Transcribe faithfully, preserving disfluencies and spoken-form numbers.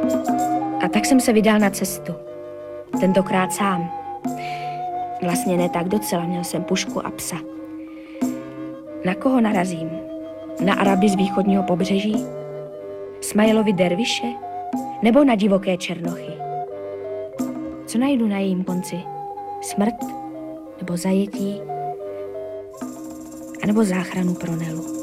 A tak jsem se vydal na cestu. Tentokrát sám. Vlastně ne tak docela, měl jsem pušku a psa. Na koho narazím? Na Araby z východního pobřeží? Smailovi derviše? Nebo na divoké černochy? Co najdu na jejím konci? Smrt? Nebo zajetí? A nebo záchranu pro Nelu?